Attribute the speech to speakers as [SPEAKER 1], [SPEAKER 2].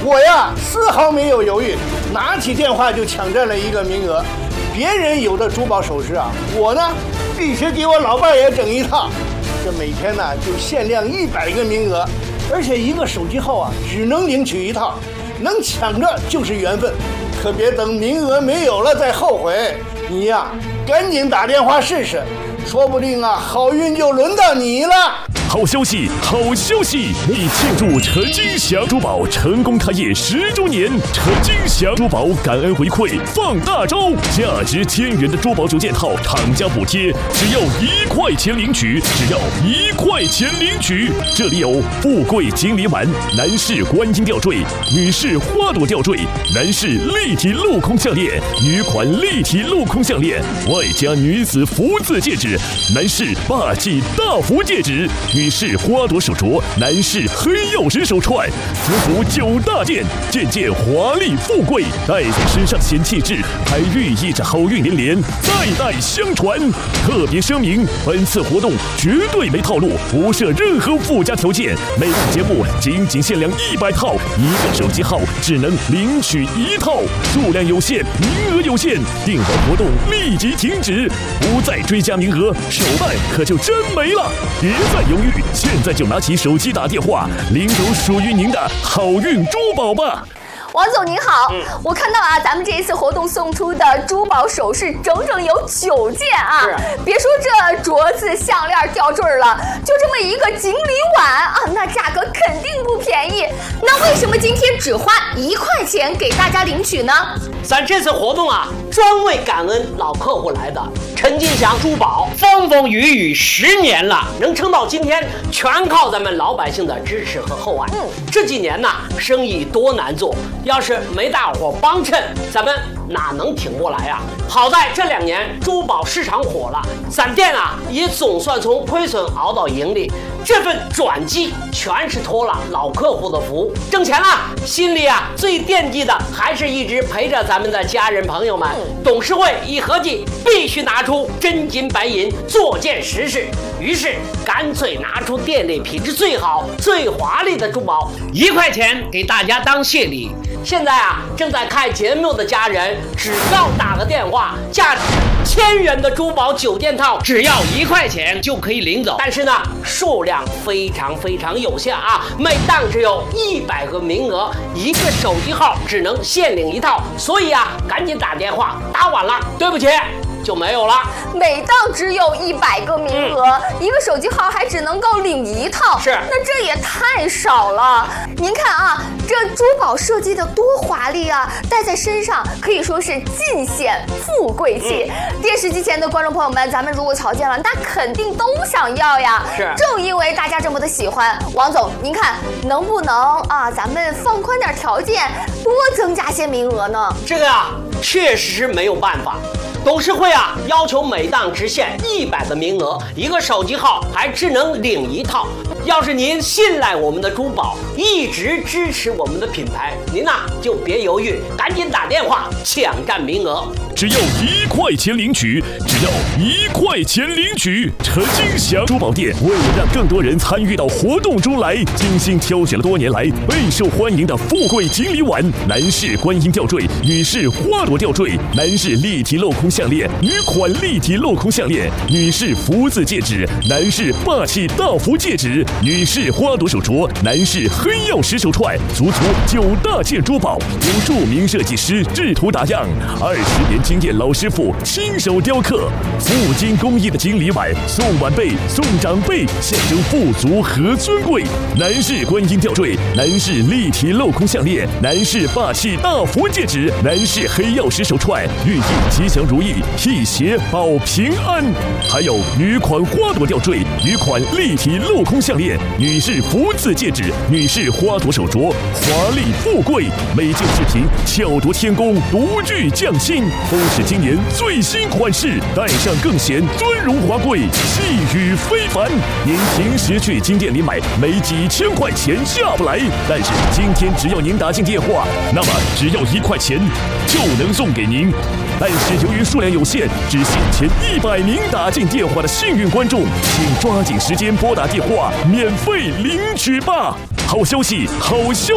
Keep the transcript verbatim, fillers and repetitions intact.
[SPEAKER 1] 我呀丝毫没有犹豫，拿起电话就抢占了一个名额。别人有的珠宝首饰啊，我呢必须给我老伴也整一套。这每天呢就限量一百个名额，而且一个手机号啊只能领取一套，能抢着就是缘分，可别等名额没有了再后悔。你呀赶紧打电话试试，说不定啊好运就轮到你了。
[SPEAKER 2] 好消息，好消息！你庆祝陈金祥珠宝成功开业十周年，陈金祥珠宝感恩回馈放大招，价值千元的珠宝九件套，厂家补贴只要一块钱领取，只要一块钱领取。这里有富贵金梨丸、男士观音吊坠、女士花朵吊坠、男士立体镂空项链、女款立体镂空项链，外加女子福字戒指，男士霸气大福戒指。女士花朵手镯，男士黑曜石手串，福福九大件，件件华丽富贵，戴在身上显气质，还寓意着好运连连，代代相传。特别声明，本次活动绝对没套路，不设任何附加条件。每档节目仅仅限量一百套，一个手机号只能领取一套，数量有限，名额有限，订完活动立即停止，不再追加名额，手办可就真没了。别再犹豫，现在就拿起手机打电话，领走属于您的好运珠宝吧。
[SPEAKER 3] 王总您好，
[SPEAKER 4] 嗯、
[SPEAKER 3] 我看到啊，咱们这一次活动送出的珠宝首饰整整有九件啊！别说这镯子、项链、吊坠了，就这么一个锦鲤碗啊，那价格肯定不便宜。那为什么今天只花一块钱给大家领取呢？
[SPEAKER 4] 咱这次活动啊，专为感恩老客户来的。陈金祥珠宝风风雨雨十年了，能撑到今天，全靠咱们老百姓的支持和厚爱。嗯，这几年呢，生意多难做。要是没大伙帮衬，咱们哪能挺过来啊？好在这两年珠宝市场火了，咱店啊也总算从亏损熬到盈利。这份转机全是托了老客户的福，挣钱了，心里啊最惦记的还是一直陪着咱们的家人朋友们。董事会一合计，必须拿出真金白银做件实事，于是干脆拿出店内品质最好、最华丽的珠宝，一块钱给大家当谢礼。现在啊，正在看节目的家人，只要打个电话，价值千元的珠宝九件套，只要一块钱就可以领走。但是呢，数量非常非常有限啊，每档只有一百个名额，一个手机号只能限领一套，所以啊，赶紧打电话，打晚了，对不起。就没有了。
[SPEAKER 3] 每档只有一百个名额、嗯，一个手机号还只能够领一套，
[SPEAKER 4] 是，
[SPEAKER 3] 那这也太少了。您看啊，这珠宝设计的多华丽啊，戴在身上可以说是尽显富贵气、嗯。电视机前的观众朋友们，咱们如果瞧见了，那肯定都想要呀。
[SPEAKER 4] 是，
[SPEAKER 3] 正因为大家这么的喜欢，王总，您看能不能啊，咱们放宽点条件，多增加些名额呢？
[SPEAKER 4] 这个啊，确实是没有办法。董事会啊，要求每档只限一百个名额，一个手机号还只能领一套。要是您信赖我们的珠宝，一直支持我们的品牌，您呐、啊、就别犹豫，赶紧打电话抢占名额。
[SPEAKER 2] 只要一块钱领取，只要一块钱领取。陈金祥珠宝店为了让更多人参与到活动中来，精心挑选了多年来备受欢迎的富贵锦鲤碗、男士观音吊坠、女士花朵吊坠、男士立体镂空项链、女款立体镂空项链、女士福字戒指、男士霸气大福戒指、女士花朵手镯、男士黑曜石手串，足足九大件珠宝，由著名设计师制图打样，二十年经验老师傅亲手雕刻，富金工艺的锦鲤碗，送晚辈送长辈，象征富足和尊贵。男士观音吊坠，男士立体镂空项链，男士霸气大福戒指，男士黑曜石手串，寓意吉祥如意，辟邪保平安。还有女款花朵吊坠，女款立体镂空项链，女士福字戒指，女士花朵手镯，华丽富贵。每件饰品巧夺天工，独具匠心，都是今年最新款式，戴上更显尊荣华贵，气宇非凡。您平时去金店里买，没几千块钱下不来，但是今天只要您打进电话，那么只要一块钱就能送给您。但是由于数量有限，只限前一百名打进电话的幸运观众，请抓紧时间拨打电话，免费领取吧。好消息，好消息！